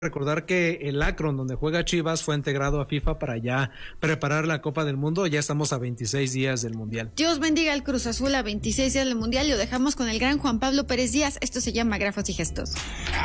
Recordar que el Akron, donde juega Chivas, fue integrado a FIFA para ya preparar la Copa del Mundo. Ya estamos a 26 días del Mundial. Dios bendiga al Cruz Azul a 26 días del Mundial. Lo dejamos con el gran Juan Pablo Pérez Díaz. Esto se llama Grafos y Gestos.